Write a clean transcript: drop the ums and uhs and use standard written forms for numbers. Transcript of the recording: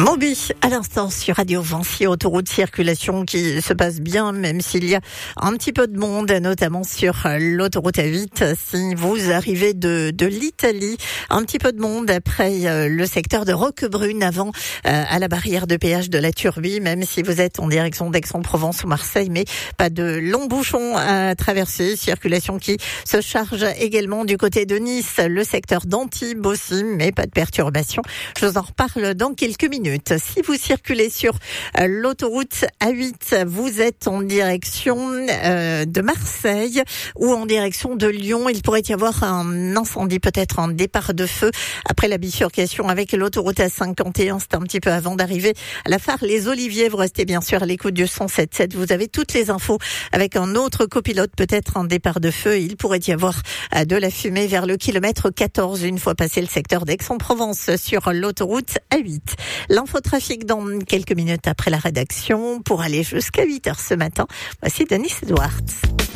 Moby, à l'instant sur Radio Vancy, autoroute circulation qui se passe bien, même s'il y a un petit peu de monde, notamment sur l'autoroute A8. Si vous arrivez de l'Italie, un petit peu de monde après le secteur de Roquebrune, avant à la barrière de péage de la Turbie, même si vous êtes en direction d'Aix-en-Provence ou Marseille, mais pas de longs bouchons à traverser. Circulation qui se charge également du côté de Nice, le secteur d'Antibes aussi, mais pas de perturbation. Je vous en reparle dans quelques minutes. Si vous circulez sur l'autoroute A8, vous êtes en direction de Marseille ou en direction de Lyon. Il pourrait y avoir un incendie, peut-être un départ de feu après la bifurcation avec l'autoroute A51. C'est un petit peu avant d'arriver à la phare Les Oliviers. Vous restez bien sûr à l'écoute du 107.7. Vous avez toutes les infos avec un autre copilote, peut-être un départ de feu. Il pourrait y avoir de la fumée vers le kilomètre 14 une fois passé le secteur d'Aix-en-Provence sur l'autoroute A8. L'infotrafic dans quelques minutes après la rédaction pour aller jusqu'à 8h ce matin. Voici Denis Edwards.